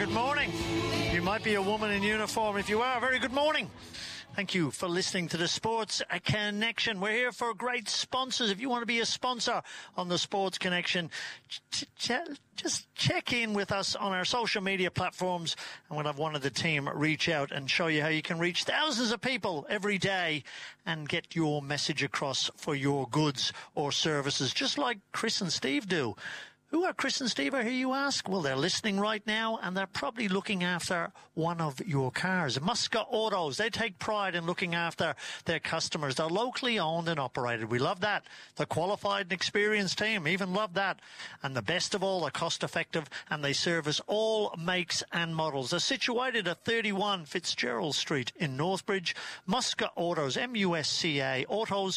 good morning. You might be a woman in uniform. If you are, very good morning. Thank you for listening to the Sports Connection. We're here for great sponsors. If you want to be a sponsor on the Sports Connection, just check in with us on our social media platforms, and we'll have one of the team reach out and show you how you can reach thousands of people every day and get your message across for your goods or services, just like Chris and Steve do. Who are Chris and Steve, I hear you ask? Well, they're listening right now, and they're probably looking after one of your cars. Muscat Autos, they take pride in looking after their customers. They're locally owned and operated. We love that. The qualified and experienced team, even love that. And the best of all, they're cost-effective, and they service all makes and models. They're situated at 31 Fitzgerald Street in Northbridge. Muscat Autos, MUSCA,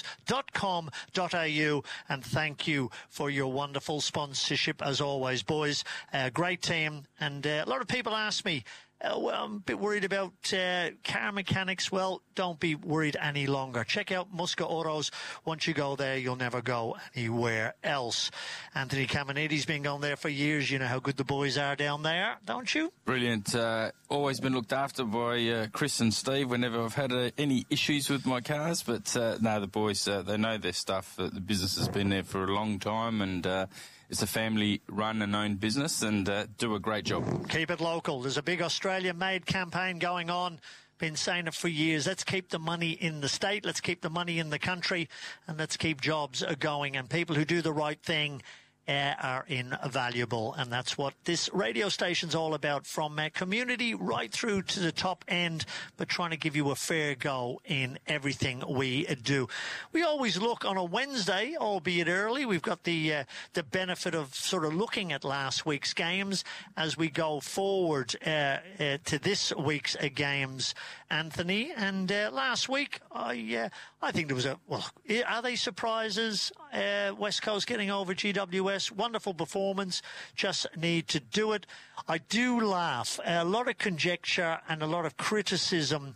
autos.com.au, and thank you for your wonderful sponsorship. As always, boys. Great team. And a lot of people ask me, well, I'm a bit worried about car mechanics. Well, don't be worried any longer. Check out Muscat Autos. Once you go there, you'll never go anywhere else. Anthony Caminides been going there for years. You know how good the boys are down there, don't you? Brilliant. Always been looked after by Chris and Steve whenever I've had any issues with my cars. But no, the boys, they know their stuff. The business has been there for a long time, and it's a family-run and owned business, and do a great job. Keep it local. There's a big Australia-made campaign going on. Been saying it for years. Let's keep the money in the state. Let's keep the money in the country, and let's keep jobs going. And people who do the right thing are invaluable, and that's what this radio station's all about, from community right through to the top end, but trying to give you a fair go in everything we do. We always look on a Wednesday, albeit early. We've got the benefit of sort of looking at last week's games as we go forward to this week's games, Anthony. And last week, I think there was are they surprises? West Coast getting over GWS. Wonderful performance, just need to do it. I do laugh. A lot of conjecture and a lot of criticism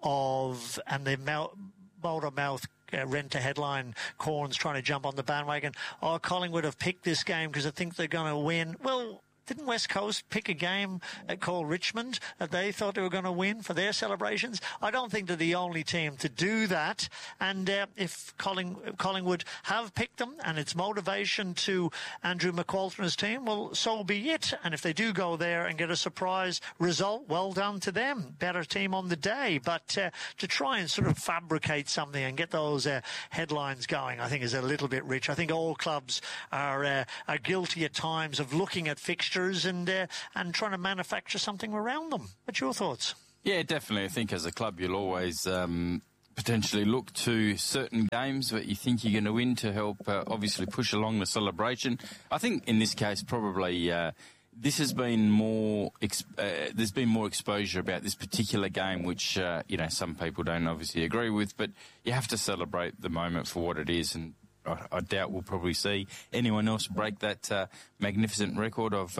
of, and the motor-mouth rent-to-headline corns trying to jump on the bandwagon. Oh, Collingwood have picked this game because I think they're going to win. Well, didn't West Coast pick a game called Richmond that they thought they were going to win for their celebrations? I don't think they're the only team to do that. And if Collingwood have picked them and it's motivation to Andrew McQualter and his team, well, so be it. And if they do go there and get a surprise result, well done to them. Better team on the day. But to try and sort of fabricate something and get those headlines going, I think is a little bit rich. I think all clubs are guilty at times of looking at fixtures and trying to manufacture something around them. What's your thoughts? Yeah, definitely. I think as a club you'll always potentially look to certain games that you think you're going to win to help obviously push along the celebration. I think in this case probably this has been more there's been more exposure about this particular game, which some people don't obviously agree with, but you have to celebrate the moment for what it is. And I doubt we'll probably see anyone else break that magnificent record of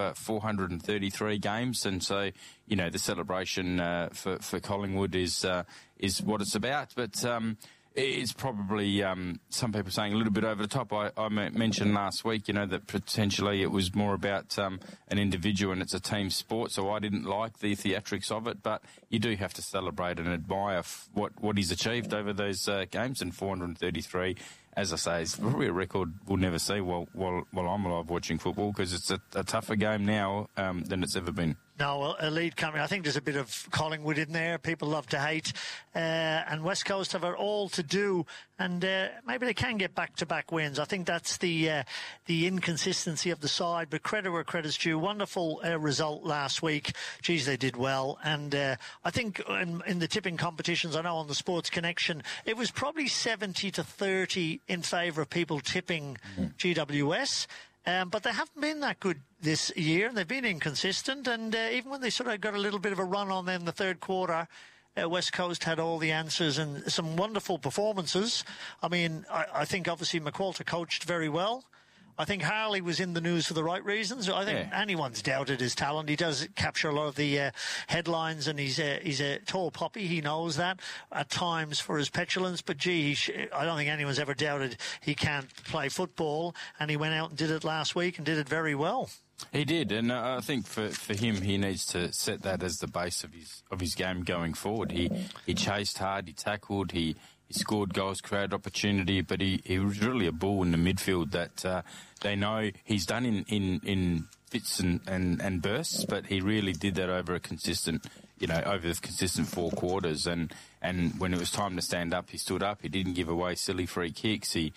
433 games. And so, the celebration for Collingwood is what it's about. But it's probably some people saying a little bit over the top. I mentioned last week, that potentially it was more about an individual and it's a team sport, so I didn't like the theatrics of it. But you do have to celebrate and admire what he's achieved over those games, and 433. As I say, it's probably a record we'll never see while I'm alive watching football, because it's a tougher game now than it's ever been. No, elite company. I think there's a bit of Collingwood in there. People love to hate. And West Coast have it all to do. And maybe they can get back-to-back wins. I think that's the inconsistency of the side. But credit where credit's due. Wonderful result last week. Geez, they did well. And I think in the tipping competitions, I know on the Sports Connection, it was probably 70-30 in favour of people tipping GWS. But they haven't been that good this year, and they've been inconsistent. And even when they sort of got a little bit of a run on them in the third quarter, West Coast had all the answers and some wonderful performances. I mean, I think obviously McQualter coached very well. I think Harley was in the news for the right reasons. I think anyone's doubted his talent. He does capture a lot of the headlines, and he's a tall poppy. He knows that at times for his petulance. But gee, I don't think anyone's ever doubted he can't play football. And he went out and did it last week and did it very well. He did, and I think for him, he needs to set that as the base of his game going forward. He chased hard, he tackled, he scored goals, created opportunity, but he was really a bull in the midfield that they know he's done in fits and bursts, but he really did that over a consistent, over the consistent 4 quarters. And when it was time to stand up, he stood up. He didn't give away silly free kicks. He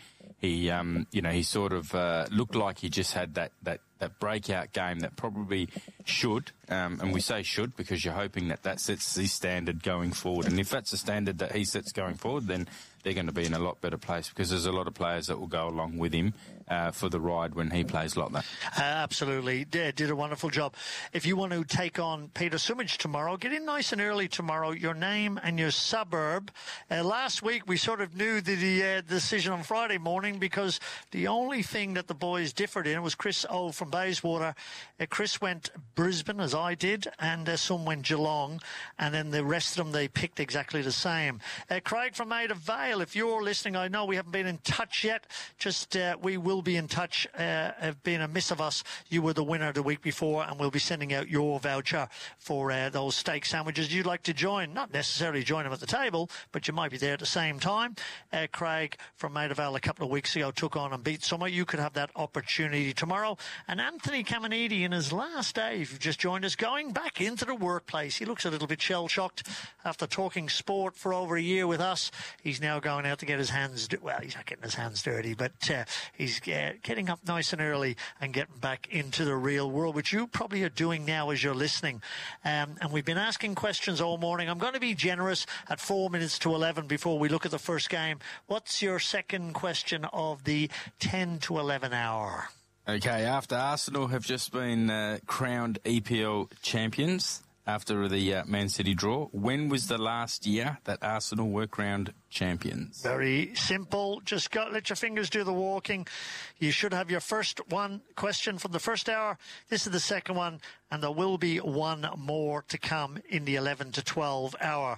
sort of looked like he just had that breakout game that probably should, and we say should because you're hoping that sets the standard going forward. And if that's the standard that he sets going forward, then they're going to be in a lot better place because there's a lot of players that will go along with him for the ride when he plays like that. Absolutely. Did a wonderful job. If you want to take on Peter Sumich tomorrow, get in nice and early tomorrow, your name and your suburb. Last week we sort of knew the decision on Friday morning because the only thing that the boys differed in was Chris O from Bayswater. Chris went Brisbane, as I did, and some went Geelong, and then the rest of them, they picked exactly the same. Craig from Maida Vale, if you're listening, I know we haven't been in touch yet. We will be in touch. Have been a miss of us. You were the winner the week before, and we'll be sending out your voucher for those steak sandwiches. You'd like to join, not necessarily join them at the table, but you might be there at the same time. Craig from Maida Vale a couple of weeks ago took on and beat Summer. You could have that opportunity tomorrow. And Anthony Caminiti, in his last day, if you've just joined us, going back into the workplace. He looks a little bit shell-shocked after talking sport for over a year with us. He's now going out to get his hands he's not getting his hands dirty, but he's getting up nice and early and getting back into the real world, which you probably are doing now as you're listening. And we've been asking questions all morning. I'm going to be generous at 4 minutes to 11 before we look at the first game. What's your second question of the 10 to 11 hour? Okay, after Arsenal have just been crowned EPL champions after the Man City draw, when was the last year that Arsenal were crowned champions? Very simple. Just let your fingers do the walking. You should have your first question from the first hour. This is the second one, and there will be one more to come in the 11 to 12 hour.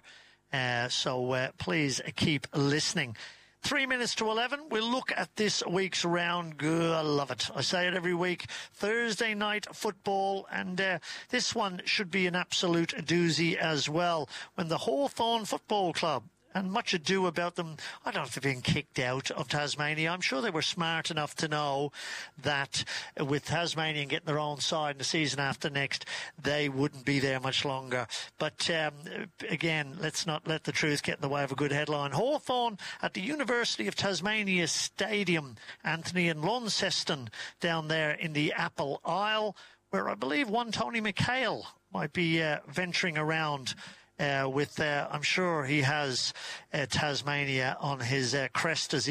So please keep listening. 3 minutes to 11, we'll look at this week's round. Good, I love it. I say it every week. Thursday night football, and this one should be an absolute doozy as well. When the Hawthorn Football Club, and much ado about them, I don't know if they've been kicked out of Tasmania. I'm sure they were smart enough to know that with Tasmania getting their own side in the season after next, they wouldn't be there much longer. But again, let's not let the truth get in the way of a good headline. Hawthorn at the University of Tasmania Stadium, Anthony, in Launceston, down there in the Apple Isle, where I believe one Tony McHale might be venturing around. I'm sure he has Tasmania on his crest as